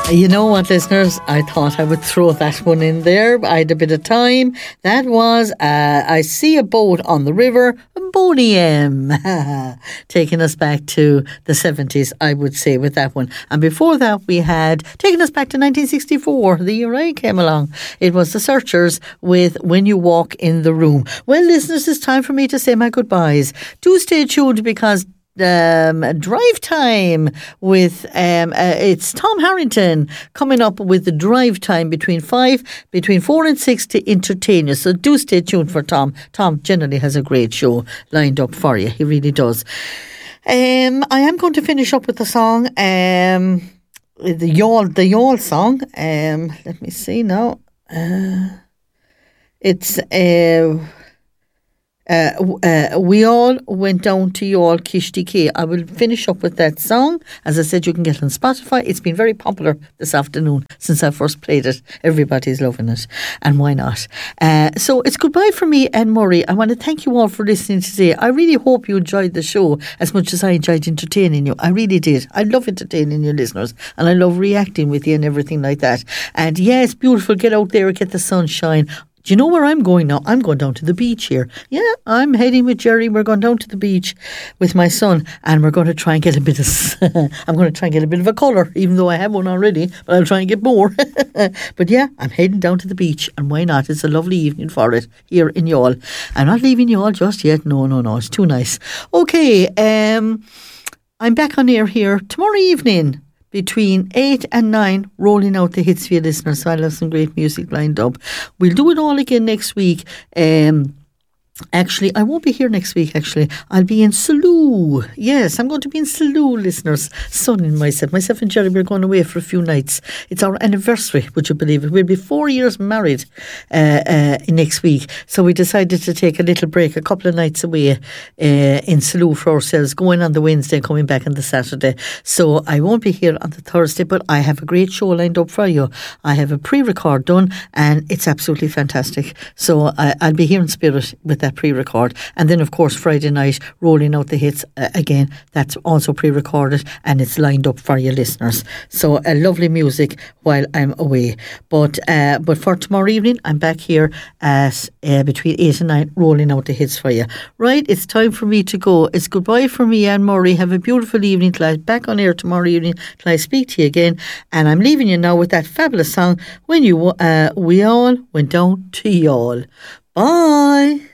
You know what, listeners? I thought I would throw that one in there. I had a bit of time. That was I See a Boat on the River, Boney M. Taking us back to the 70s, I would say, with that one. And before that, we had taken us back to 1964, the year I came along. It was the Searchers with When You Walk in the Room. Well, listeners, it's time for me to say my goodbyes. Do stay tuned because drive time with it's Tom Harrington coming up with the drive time between 4 and 6 to entertain you, so do stay tuned for Tom. Tom generally has a great show lined up for you, he really does. I am going to finish up with the song, the Yawl song. Let me see now. It's We All Went Down to Youghal Kishti Kay. I will finish up with that song. As I said, you can get it on Spotify. It's been very popular this afternoon since I first played it. Everybody's loving it, and why not? So it's goodbye from me and Murray. I want to thank you all for listening today. I really hope you enjoyed the show as much as I enjoyed entertaining you. I really did. I love entertaining you, listeners, and I love reacting with you and everything like that. And yeah, it's beautiful. Get out there and get the sunshine. Do you know where I'm going now? I'm going down to the beach here. Yeah, I'm heading with Jerry. We're going down to the beach with my son, and we're going to try and get a bit of I'm going to try and get a bit of a colour, even though I have one already, but I'll try and get more. But yeah, I'm heading down to the beach, and why not? It's a lovely evening for it here in Youghal. I'm not leaving Youghal just yet. No, it's too nice. Okay, I'm back on air here tomorrow evening between 8 and 9, rolling out the hits for you listeners. So I'll have some great music lined up. We'll do it all again next week. Actually, I won't be here next week, actually. I'll be in Salou. Yes, I'm going to be in Salou, listeners. Son and myself and Jerry, we're going away for a few nights. It's our anniversary, would you believe it? We'll be 4 years married next week. So we decided to take a little break, a couple of nights away in Salou for ourselves, going on the Wednesday and coming back on the Saturday. So I won't be here on the Thursday, but I have a great show lined up for you. I have a pre-record done, and it's absolutely fantastic. So I'll be here in spirit with that pre-record, and then of course Friday night rolling out the hits again. That's also pre-recorded and it's lined up for your listeners. So lovely music while I'm away. But for tomorrow evening, I'm back here at between 8 and 9 rolling out the hits for you. Right, it's time for me to go. It's goodbye from me, Anne Murray. Have a beautiful evening till I'm back on air tomorrow evening till I speak to you again. And I'm leaving you now with that fabulous song, When You We All Went Down to Youghal. Bye.